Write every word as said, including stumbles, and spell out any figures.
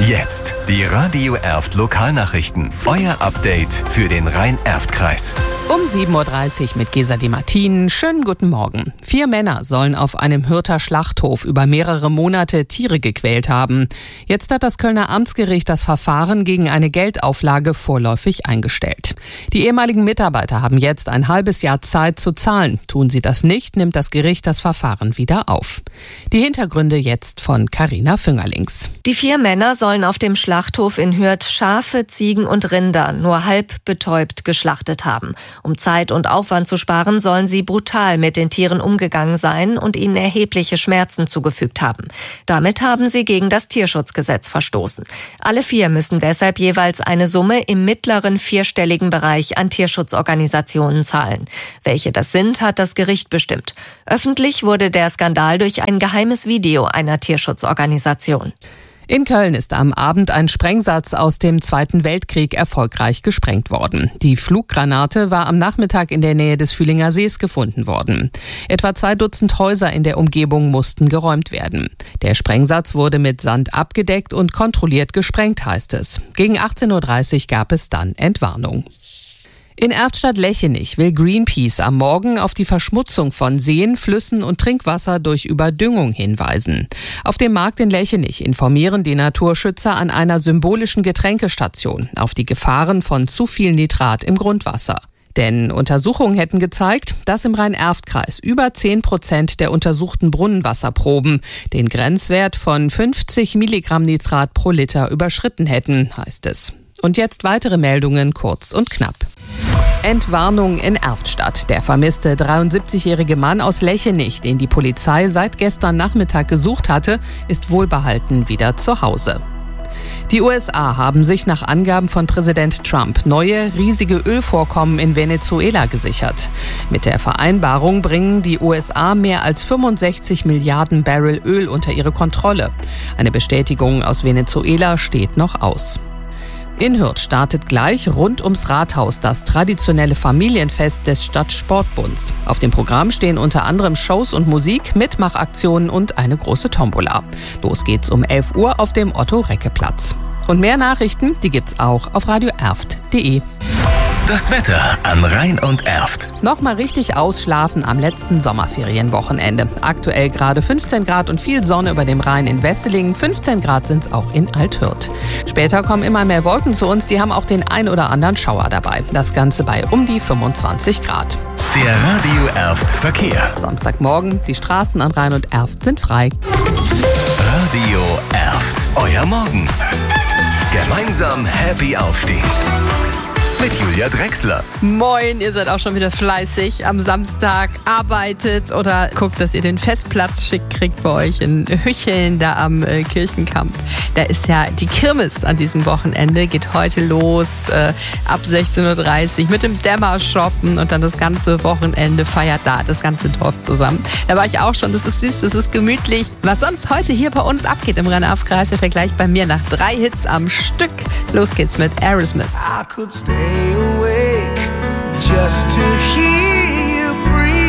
Jetzt die Radio Erft Lokalnachrichten. Euer Update für den Rhein-Erft-Kreis. Um sieben Uhr dreißig mit Gesa Di Martin. Schönen guten Morgen. Vier Männer sollen auf einem Hürther Schlachthof über mehrere Monate Tiere gequält haben. Jetzt hat das Kölner Amtsgericht das Verfahren gegen eine Geldauflage vorläufig eingestellt. Die ehemaligen Mitarbeiter haben jetzt ein halbes Jahr Zeit zu zahlen. Tun sie das nicht, nimmt das Gericht das Verfahren wieder auf. Die Hintergründe jetzt von Carina Füngerlings. Die vier Männer sollen auf dem Schlachthof in Hürth Schafe, Ziegen und Rinder nur halb betäubt geschlachtet haben. Um Zeit und Aufwand zu sparen, sollen sie brutal mit den Tieren umgegangen sein und ihnen erhebliche Schmerzen zugefügt haben. Damit haben sie gegen das Tierschutzgesetz verstoßen. Alle vier müssen deshalb jeweils eine Summe im mittleren vierstelligen Bereich an Tierschutzorganisationen zahlen. Welche das sind, hat das Gericht bestimmt. Öffentlich wurde der Skandal durch ein geheimes Video einer Tierschutzorganisation. In Köln ist am Abend ein Sprengsatz aus dem Zweiten Weltkrieg erfolgreich gesprengt worden. Die Fluggranate war am Nachmittag in der Nähe des Fühlinger Sees gefunden worden. Etwa zwei Dutzend Häuser in der Umgebung mussten geräumt werden. Der Sprengsatz wurde mit Sand abgedeckt und kontrolliert gesprengt, heißt es. Gegen achtzehn Uhr dreißig gab es dann Entwarnung. In Erftstadt-Lechenich will Greenpeace am Morgen auf die Verschmutzung von Seen, Flüssen und Trinkwasser durch Überdüngung hinweisen. Auf dem Markt in Lechenich informieren die Naturschützer an einer symbolischen Getränkestation auf die Gefahren von zu viel Nitrat im Grundwasser. Denn Untersuchungen hätten gezeigt, dass im Rhein-Erft-Kreis über zehn Prozent der untersuchten Brunnenwasserproben den Grenzwert von fünfzig Milligramm Nitrat pro Liter überschritten hätten, heißt es. Und jetzt weitere Meldungen kurz und knapp. Entwarnung in Erftstadt. Der vermisste dreiundsiebzigjährige Mann aus Lechenich, den die Polizei seit gestern Nachmittag gesucht hatte, ist wohlbehalten wieder zu Hause. Die U S A haben sich nach Angaben von Präsident Trump neue, riesige Ölvorkommen in Venezuela gesichert. Mit der Vereinbarung bringen die U S A mehr als fünfundsechzig Milliarden Barrel Öl unter ihre Kontrolle. Eine Bestätigung aus Venezuela steht noch aus. In Hürth startet gleich rund ums Rathaus das traditionelle Familienfest des Stadtsportbunds. Auf dem Programm stehen unter anderem Shows und Musik, Mitmachaktionen und eine große Tombola. Los geht's um elf Uhr auf dem Otto-Recke-Platz. Und mehr Nachrichten, die gibt's auch auf radio erft punkt de. Das Wetter an Rhein und Erft. Nochmal richtig ausschlafen am letzten Sommerferienwochenende. Aktuell gerade fünfzehn Grad und viel Sonne über dem Rhein in Wesseling. fünfzehn Grad sind es auch in Althürth. Später kommen immer mehr Wolken zu uns. Die haben auch den ein oder anderen Schauer dabei. Das Ganze bei um die fünfundzwanzig Grad. Der Radio Erft Verkehr. Samstagmorgen, die Straßen an Rhein und Erft sind frei. Radio Erft. Euer Morgen. Gemeinsam happy aufstehen. Mit Julia Drechsler. Moin, ihr seid auch schon wieder fleißig. Am Samstag arbeitet oder guckt, dass ihr den Festplatz schick kriegt bei euch in Hücheln, da am äh, Kirchenkamp. Da ist ja die Kirmes an diesem Wochenende, geht heute los äh, ab sechzehn Uhr dreißig mit dem Dämmershoppen und dann das ganze Wochenende feiert da das ganze Dorf zusammen. Da war ich auch schon, das ist süß, das ist gemütlich. Was sonst heute hier bei uns abgeht im Rhein-Erft-Kreis, hört ihr gleich bei mir nach drei Hits am Stück. Los geht's mit Aerosmith. I could stay awake just to hear you breathe.